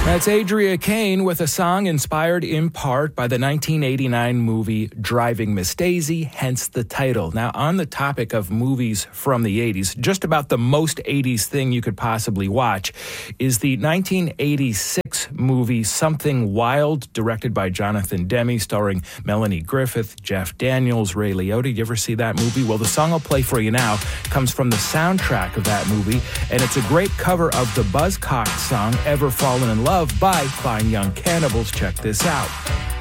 That's Adria Kane with a song inspired in part by the 1989 movie Driving Miss Daisy, hence the title. Now, on the topic of movies from the 80s, just about the most 80s thing you could possibly watch is the 1986 movie Something Wild, directed by Jonathan Demme, starring Melanie Griffith, Jeff Daniels, Ray Liotta. Did you ever see that movie? Well, the song I'll play for you now comes from the soundtrack of that movie, and it's a great cover of the Buzzcocks song Ever Fallen in Love by Fine Young Cannibals. Check this out.